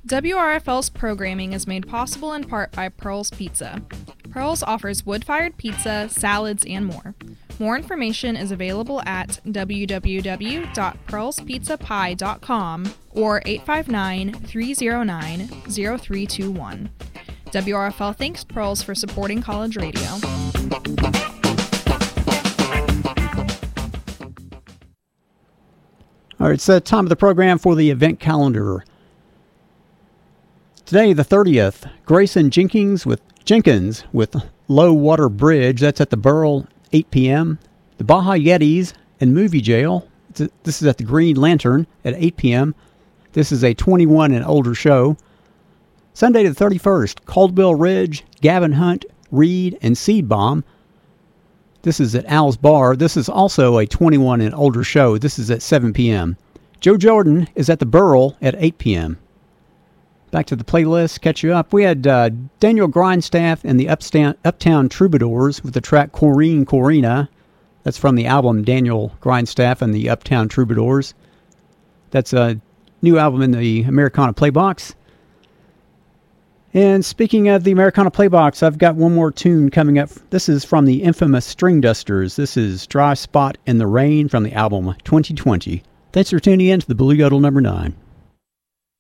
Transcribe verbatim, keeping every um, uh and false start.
W R F L's programming is made possible in part by Pearl's Pizza. Pearl's offers wood-fired pizza, salads, and more. More information is available at w w w dot pearls pizza pie dot com or eight five nine, three zero nine, zero three two one. W R F L thanks Pearls for supporting college radio. All right, it's the time of the program for the event calendar. Today, the thirtieth, Grayson Jenkins with Jenkins with Low Water Bridge. That's at the Burl, eight p.m. The Baja Yetis and Movie Jail. This is at the Green Lantern at eight p.m. This is a twenty-one and older show. Sunday the thirty-first, Caldwell Ridge, Gavin Hunt, Reed, and Seed Bomb. This is at Al's Bar. This is also a twenty-one and older show. This is at seven p.m. Joe Jordan is at the Burl at eight p.m. Back to the playlist, catch you up. We had uh, Daniel Grindstaff and the Uptown, Uptown Troubadours with the track Corrine Corina. That's from the album Daniel Grindstaff and the Uptown Troubadours. That's a new album in the Americana Playbox. And speaking of the Americana Playbox, I've got one more tune coming up. This is from the infamous String Dusters. This is Dry Spot in the Rain from the album twenty twenty. Thanks for tuning in to the Blue Yodel number nine.